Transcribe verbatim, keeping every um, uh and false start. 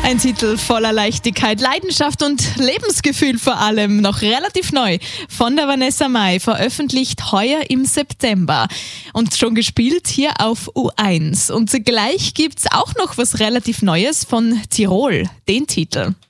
Ein Titel voller Leichtigkeit, Leidenschaft und Lebensgefühl vor allem, noch relativ neu, von der Vanessa Mai, veröffentlicht heuer im September und schon gespielt hier auf U eins. Und gleich gibt's auch noch was relativ Neues von Tirol, den Titel.